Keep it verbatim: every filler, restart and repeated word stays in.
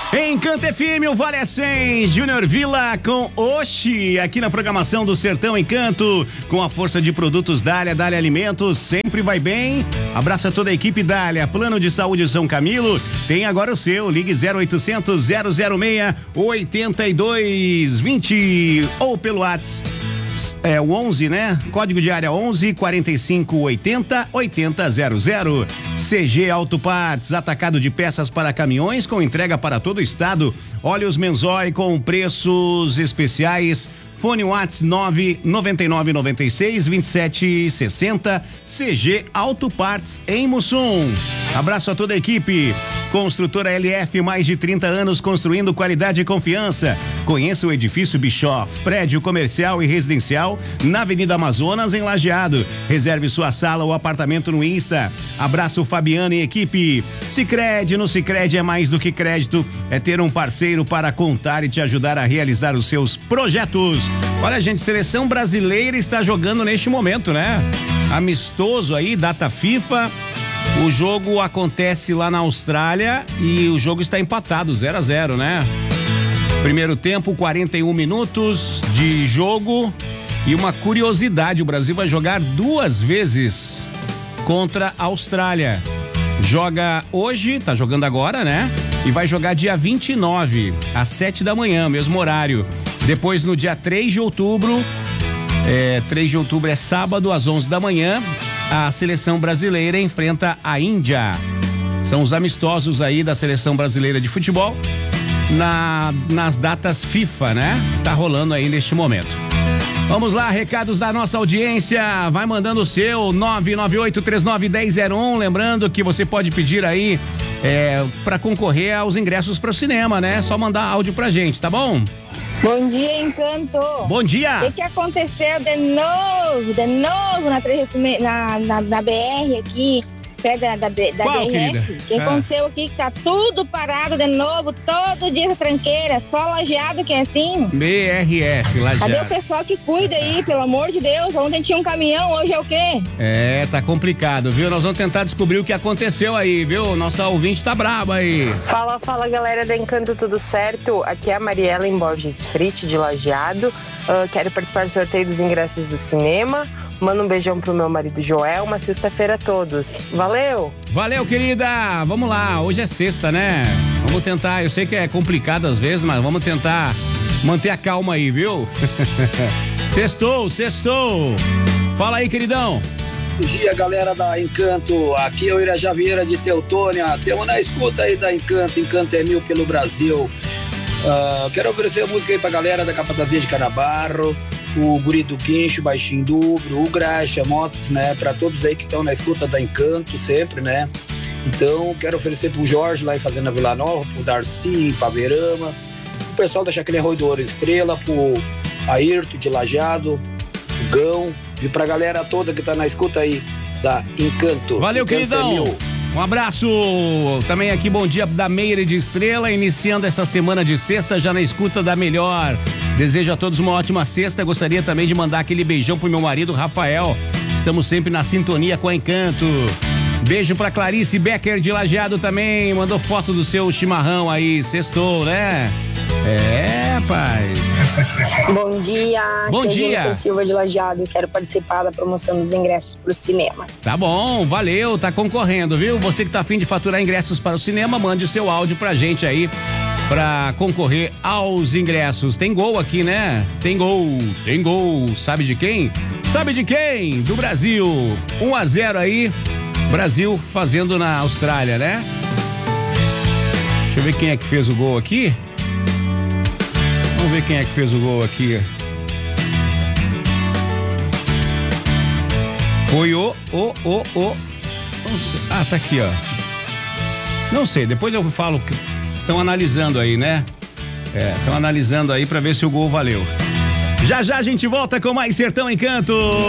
Encanto F M, o Vale é cem, Júnior Villa com Oxi, aqui na programação do Sertão Encanto, com a força de produtos Dália, Dália Alimentos, sempre vai bem. Abraço a toda a equipe Dália. Plano de Saúde São Camilo, tem agora o seu, ligue zero oitocentos, zero zero seis, oito dois dois zero ou pelo WhatsApp. É o onze, né? Código de área onze, quarenta e cinco, oitenta, oitenta, zero zero. C G Auto Parts, atacado de peças para caminhões com entrega para todo o estado. Óleos Menzói com preços especiais. Fone Whats nove nove nove nove seis, vinte e sete sessenta. C G Auto Parts em Mussum. Abraço a toda a equipe. Construtora L F, mais de trinta anos construindo qualidade e confiança. Conheça o edifício Bischoff, prédio comercial e residencial na Avenida Amazonas, em Lajeado. Reserve sua sala ou apartamento no Insta. Abraço Fabiana e equipe. Sicredi, no Sicredi é mais do que crédito, é ter um parceiro para contar e te ajudar a realizar os seus projetos. Olha, gente, seleção brasileira está jogando neste momento, né? Amistoso aí, data FIFA. O jogo acontece lá na Austrália e o jogo está empatado, zero a zero, né? Primeiro tempo, quarenta e um minutos de jogo. E uma curiosidade, o Brasil vai jogar duas vezes contra a Austrália. Joga hoje, tá jogando agora, né? E vai jogar dia vinte e nove, às sete da manhã, mesmo horário. Depois, no dia três de outubro, é, três de outubro é sábado, às onze da manhã, a seleção brasileira enfrenta a Índia. São os amistosos aí da seleção brasileira de futebol na, nas datas FIFA, né? Tá rolando aí neste momento. Vamos lá, recados da nossa audiência, vai mandando o seu nove nove oito três nove um zero zero um, lembrando que você pode pedir aí é, para concorrer aos ingressos para o cinema, né? Só mandar áudio pra gente, tá bom? Bom dia, Encanto. Bom dia. O que, que aconteceu de novo, de novo na, na, na, na B R aqui, perto da, da, da Qual, B R F? O que ah. aconteceu aqui que tá tudo parado de novo, todo dia essa tranqueira, só Lajeado que é assim? B R F, Lajeado. Cadê o pessoal que cuida aí, pelo amor de Deus? Ontem tinha um caminhão, hoje é o quê? É, tá complicado, viu? Nós vamos tentar descobrir o que aconteceu aí, viu? Nossa ouvinte tá braba aí. Fala, fala, galera da Encanto, tudo certo? Aqui é a Mariela em Borges Frit, de Lajeado. Uh, quero participar do sorteio dos ingressos do cinema. Manda um beijão pro meu marido Joel, uma sexta-feira a todos. Valeu! Valeu, querida! Vamos lá, hoje é sexta, né? Vamos tentar, eu sei que é complicado às vezes, mas vamos tentar manter a calma aí, viu? Sextou, sextou! Fala aí, queridão! Bom dia, galera da Encanto, aqui é o Irajá Vieira de Teutônia, temos na escuta aí da Encanto, Encanto é mil pelo Brasil. Uh, quero oferecer a música aí pra galera da Capatazia de Canabarro, o Guri do Guincho, Baixinho Dubro, o Graxa, Motos, né? Pra todos aí que estão na escuta da Encanto sempre, né? Então, quero oferecer pro Jorge lá em Fazenda Vila Nova, pro Darcy, em Paverama, o pessoal da Chacrinha Rui do Ouro Estrela, pro Ayrton de Lajeado, o Gão, e pra galera toda que tá na escuta aí da Encanto. Valeu, Encanto queridão! É meu. Um abraço também aqui, bom dia da Meire de Estrela, iniciando essa semana de sexta já na escuta da melhor. Desejo a todos uma ótima sexta, gostaria também de mandar aquele beijão pro meu marido Rafael, estamos sempre na sintonia com a Encanto. Beijo pra Clarice Becker de Lajeado também, mandou foto do seu chimarrão aí, sextou, né? É, paz. Bom dia. Bom aqui dia. É Jennifer Silva de Lajeado, quero participar da promoção dos ingressos pro cinema. Tá bom, valeu, tá concorrendo, viu? Você que tá afim de faturar ingressos para o cinema, mande o seu áudio pra gente aí, pra concorrer aos ingressos. Tem gol aqui, né? Tem gol, tem gol. Sabe de quem? Sabe de quem? Do Brasil. um a zero aí, Brasil fazendo na Austrália, né? Deixa eu ver quem é que fez o gol aqui. Vamos ver quem é que fez o gol aqui. Foi o, o, o, o. Ah, tá aqui, ó. Não sei, depois eu falo. Estão analisando aí, né? É, estão analisando aí pra ver se o gol valeu. Já já a gente volta com mais Sertão Encanto.